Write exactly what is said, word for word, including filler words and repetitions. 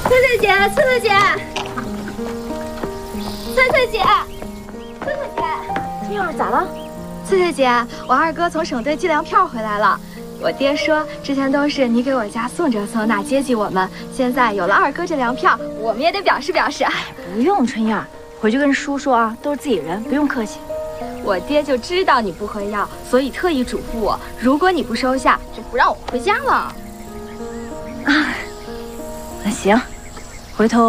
翠翠姐，翠翠姐，翠翠姐，翠翠姐， 这样咋了？ 翠翠姐，我二哥从省队寄粮票回来了。我爹说，之前都是你给我家送这送那接济我们，现在有了二哥这粮票，我们也得表示表示。 不用，春燕，回去跟叔说啊，都是自己人，不用客气。 我爹就知道你不会要，所以特意嘱咐我，如果你不收下，就不让我回家了。 啊，那行，回头。